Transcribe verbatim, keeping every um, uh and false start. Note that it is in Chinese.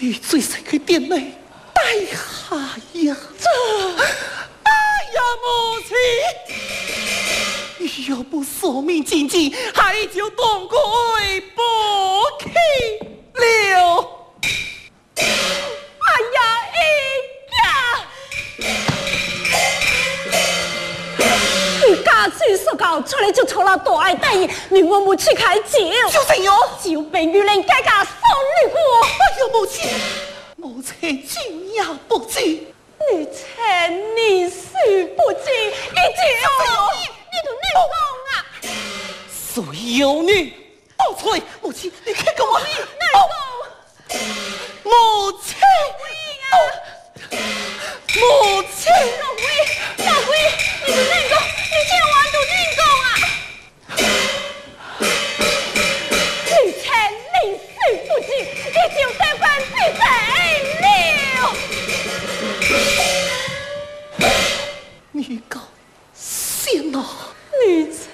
你最使去店内带下呀！这，哎呀，母亲，若不索命禁忌，还就当归不去了。哎呀，哎呀！ 你家姐所教出来就错了大爱大意，你我母亲开酒， 就这样， 就被女人改嫁送女过。 哎呀，母亲，母亲今夜不知， 你趁你死不知，一酒你都能讲啊！ 谁有你？报翠，母亲，你快跟我你能讲。 母亲， 啊！ 母亲， 老贵，老贵，你都能讲，你千万都能讲啊！你趁你死不知，你就得办自己了。 你讲什么？ 你趁